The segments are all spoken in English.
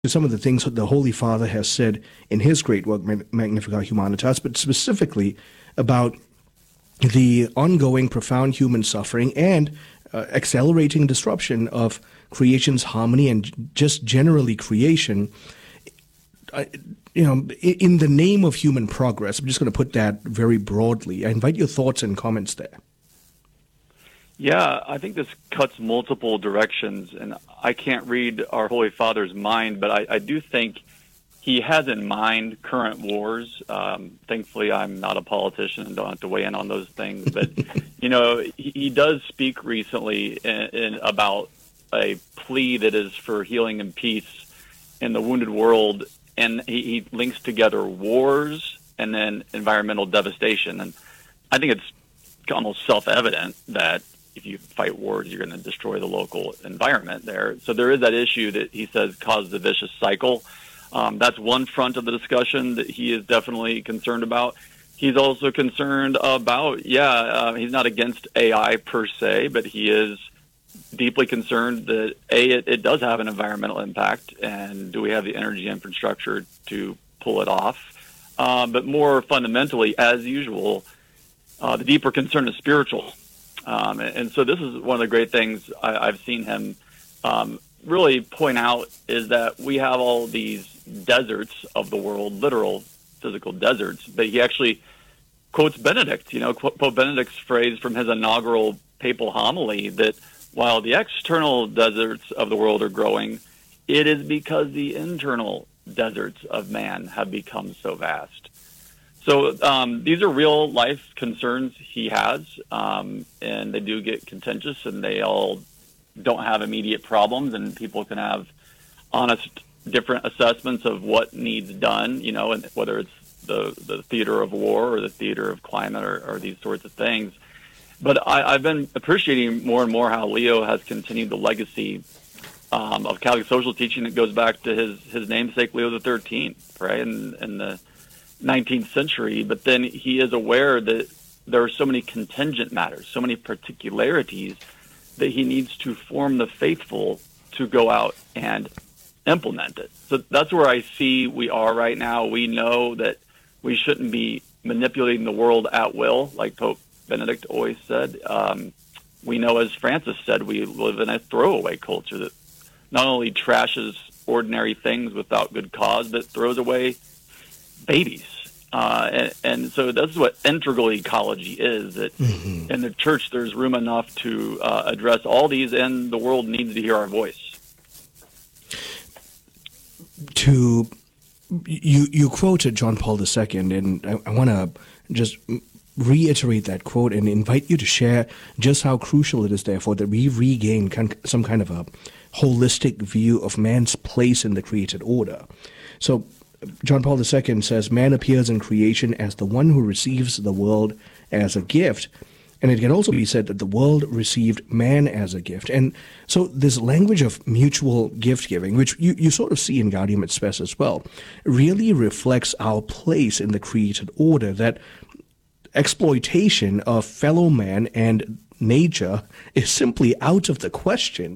to some of the things that the Holy Father has said in his great work, Magnificat Humanitas, but specifically about the ongoing profound human suffering and accelerating disruption of creation's harmony and just generally creation, in the name of human progress. I'm just going to put that very broadly. I invite your thoughts and comments there. Yeah, I think this cuts multiple directions, and I can't read our Holy Father's mind, but I do think he has in mind current wars. Thankfully, I'm not a politician and don't have to weigh in on those things. But, he does speak recently about a plea that is for healing and peace in the wounded world, and he links together wars and then environmental devastation. And I think it's almost self-evident that if you fight wars, you're going to destroy the local environment there. So there is that issue that he says causes a vicious cycle. That's one front of the discussion that he is definitely concerned about. He's also concerned about, he's not against AI per se, but he is deeply concerned that, it does have an environmental impact, and do we have the energy infrastructure to pull it off? But more fundamentally, as usual, the deeper concern is spiritual. And so this is one of the great things I've seen him really point out, is that we have all these deserts of the world, literal physical deserts, but he actually quotes Benedict, Pope Benedict's phrase from his inaugural papal homily that while the external deserts of the world are growing, it is because the internal deserts of man have become so vast. So these are real life concerns he has, and they do get contentious, and they all don't have immediate problems, and people can have honest, different assessments of what needs done, and whether it's the theater of war or the theater of climate or these sorts of things. But I've been appreciating more and more how Leo has continued the legacy of Catholic social teaching that goes back to his namesake, Leo XIII, right, in the 19th century. But then he is aware that there are so many contingent matters, so many particularities, that he needs to form the faithful to go out and implement it. So that's where I see we are right now. We know that we shouldn't be manipulating the world at will, like Pope Benedict always said. We know, as Francis said, we live in a throwaway culture that not only trashes ordinary things without good cause, but throws away babies. And so that's what integral ecology is, that in the church there's room enough to address all these, and the world needs to hear our voice. You quoted John Paul II, and I want to just reiterate that quote and invite you to share just how crucial it is, therefore, that we regain some kind of a holistic view of man's place in the created order. So John Paul II says, man appears in creation as the one who receives the world as a gift. And it can also be said that the world received man as a gift. And so this language of mutual gift-giving, which you sort of see in Gaudium et Spes as well, really reflects our place in the created order, that exploitation of fellow man and nature is simply out of the question.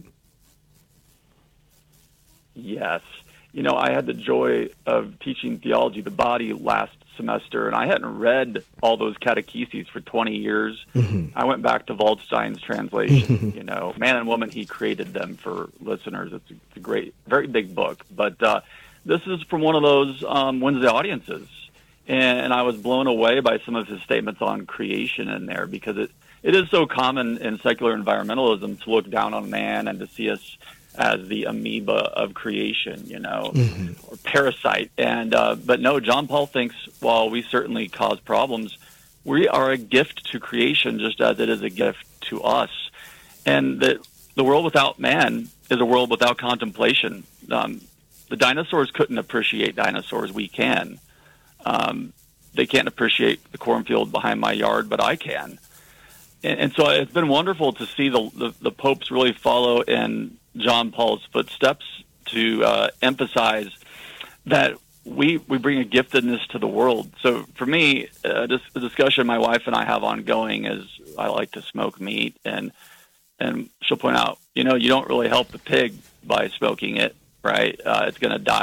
Yes. I had the joy of teaching theology of the body last semester, and I hadn't read all those catecheses for 20 years. I went back to Waldstein's translation. Man and Woman, He Created Them, for listeners. It's a great, very big book. But this is from one of those Wednesday audiences, and I was blown away by some of his statements on creation in there, because it is so common in secular environmentalism to look down on man and to see us as the amoeba of creation, or parasite. And but no, John Paul thinks while we certainly cause problems, we are a gift to creation, just as it is a gift to us. And that the world without man is a world without contemplation. The dinosaurs couldn't appreciate dinosaurs. We can. They can't appreciate the cornfield behind my yard, but I can. And so it's been wonderful to see the popes really follow in John Paul's footsteps to emphasize that we bring a giftedness to the world. So for me, the discussion my wife and I have ongoing is, I like to smoke meat, and she'll point out, you don't really help the pig by smoking it, right? It's going to die